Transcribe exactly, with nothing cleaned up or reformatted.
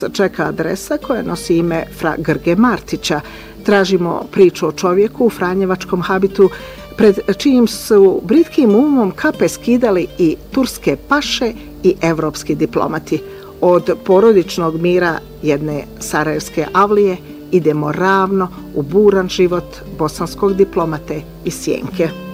Čeka adresa koja nosi ime Fra Grge Martića. Tražimo priču o čovjeku u franjevačkom habitu pred čijim su britkim umom kape skidali i turske paše i evropski diplomati. Od porodičnog mira jedne sarajevske avlije idemo ravno u buran život bosanskog diplomate iz Sjenke.